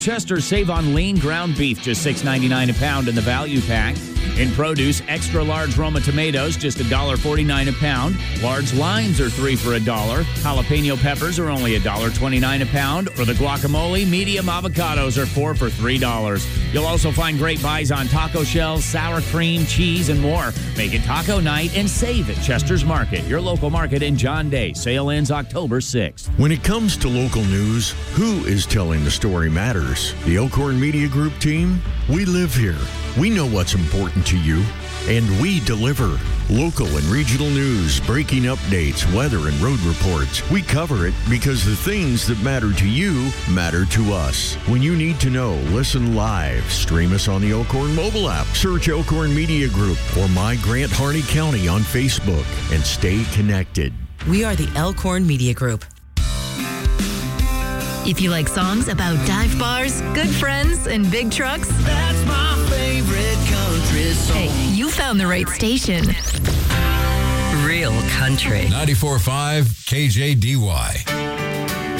Chester, save on lean ground beef, just $6.99 a pound in the value pack. In produce, extra large Roma tomatoes, just $1.49 a pound. Large limes are $3 for $1. Jalapeno peppers are only $1.29 a pound. For the guacamole, medium avocados are $4 for $3. You'll also find great buys on taco shells, sour cream, cheese, and more. Make it taco night and save at Chester's Market, your local market in John Day. Sale ends October 6th. When it comes to local news, who is telling the story matters? The Elkhorn Media Group team? We live here. We know what's important to you, and we deliver. Local and regional news, breaking updates, weather, and road reports. We cover it because the things that matter to you matter to us. When you need to know, listen live. Stream us on the Elkhorn mobile app. Search Elkhorn Media Group or My Grant Harney County on Facebook and stay connected. We are the Elkhorn Media Group. If you like songs about dive bars, good friends, and big trucks, that's my favorite country song. Hey, you found the right station. Real country. 94.5 KJDY.